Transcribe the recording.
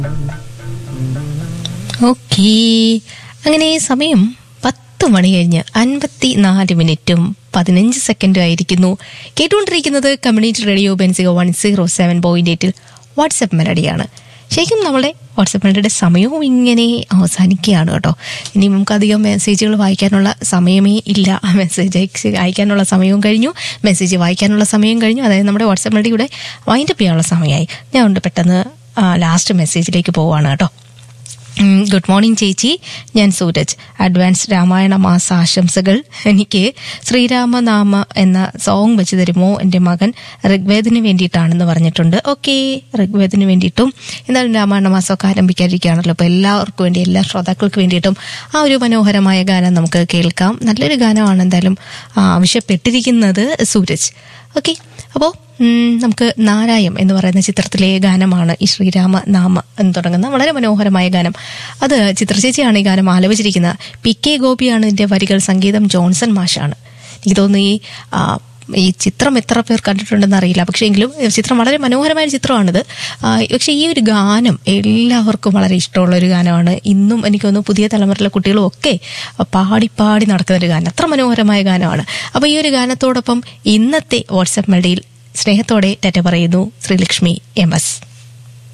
Okay, അങ്ങനെ സമയം 10 മണി കഴിഞ്ഞ് 54 മിനിറ്റും 15 സെക്കൻഡും ആയിരിക്കുന്നു. കേട്ടുകൊണ്ടിരിക്കുന്നത് കമ്മ്യൂണിറ്റി റേഡിയോ ബെൻസിക 107.8 വാട്സ്ആപ്പ് മെലഡിയാണ്. ശരിക്കും നമ്മുടെ വാട്സ്ആപ്പ് മെലഡിയുടെ സമയവും ഇങ്ങനെ അവസാനിക്കുകയാണ് കേട്ടോ. ഇനി നമുക്കധികം മെസ്സേജുകൾ വായിക്കാനുള്ള സമയമേ ഇല്ല. മെസ്സേജ് അയക്കാനുള്ള സമയവും കഴിഞ്ഞു, മെസ്സേജ് വായിക്കാനുള്ള സമയം കഴിഞ്ഞു. അതായത് നമ്മുടെ വാട്സ്ആപ്പ് മെലഡിയുടെ വൈൻഡപ്പ് ചെയ്യാനുള്ള സമയമായി. ഞാൻ കൊണ്ട് പെട്ടെന്ന് ലാസ്റ്റ് മെസ്സേജിലേക്ക് പോവുകയാണ് കേട്ടോ. ഗുഡ് മോർണിംഗ് ചേച്ചി, ഞാൻ സൂരജ്. അഡ്വാൻസ് രാമായണ മാസ ആശംസകൾ. എനിക്ക് ശ്രീരാമനാമ എന്ന സോങ് വെച്ച് തരുമോ? എൻ്റെ മകൻ ഋഗ്വേദിന് വേണ്ടിയിട്ടാണെന്ന് പറഞ്ഞിട്ടുണ്ട്. ഓക്കെ, ഋഗ്വേദിന് വേണ്ടിയിട്ടും എന്തായാലും രാമായണ മാസമൊക്കെ ആരംഭിക്കാതിരിക്കുകയാണല്ലോ. അപ്പോൾ എല്ലാവർക്കും വേണ്ടി, എല്ലാ ശ്രോതാക്കൾക്ക് വേണ്ടിയിട്ടും ആ ഒരു മനോഹരമായ ഗാനം നമുക്ക് കേൾക്കാം. നല്ലൊരു ഗാനമാണ് എന്തായാലും ആവശ്യപ്പെട്ടിരിക്കുന്നത് സൂരജ്. ഓക്കെ, അപ്പോൾ നമുക്ക് നാരായം എന്ന് പറയുന്ന ചിത്രത്തിലെ ഗാനമാണ് ഈ ശ്രീരാമനാമ എന്ന് തുടങ്ങുന്ന വളരെ മനോഹരമായ ഗാനം. അത് ചിത്രചേച്ചിയാണ് ഈ ഗാനം ആലപിച്ചിരിക്കുന്നത്. PK ഗോപിയാണ് ഇതിന്റെ വരികൾ, സംഗീതം ജോൺസൺ മാഷാണ്. എനിക്ക് തോന്നുന്നു ഈ ചിത്രം എത്ര പേർ കണ്ടിട്ടുണ്ടെന്ന് അറിയില്ല, പക്ഷേ എങ്കിലും ചിത്രം വളരെ മനോഹരമായ ചിത്രമാണിത്. പക്ഷേ ഈ ഒരു ഗാനം എല്ലാവർക്കും വളരെ ഇഷ്ടമുള്ള ഒരു ഗാനമാണ്. ഇന്നും എനിക്ക് തോന്നുന്നു പുതിയ തലമുറയിലെ കുട്ടികളും ഒക്കെ പാടി നടക്കുന്ന ഒരു ഗാനം. അത്ര മനോഹരമായ ഗാനമാണ്. അപ്പോൾ ഈ ഒരു ഗാനത്തോടൊപ്പം ഇന്നത്തെ വാട്സ്ആപ്പ് മെലഡിയിൽ സ്നേഹത്തോടെ ടാറ്റ പറയുന്നു ശ്രീലക്ഷ്മി MS.